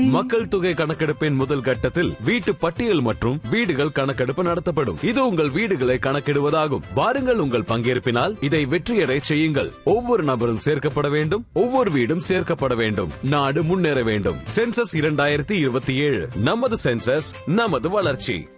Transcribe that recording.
மக்கள் தொகை கணக்கெடுப்பின் முதல் கட்டத்தில் வீட்டு பட்டியல் மற்றும் வீடுகள் கணக்கெடுப்பு நடத்தப்படும். இது உங்கள் வீடுகளை கணக்கிடுவதாகும். வாருங்கள், உங்கள் பங்கேற்பினால் இதை வெற்றியடை செய்யுங்கள். ஒவ்வொரு நபரும் சேர்க்கப்பட வேண்டும், ஒவ்வொரு வீடும் சேர்க்கப்பட வேண்டும். நாடு முன்னேற வேண்டும். சென்சஸ் 2027, நமது சென்சஸ், நமது வளர்ச்சி.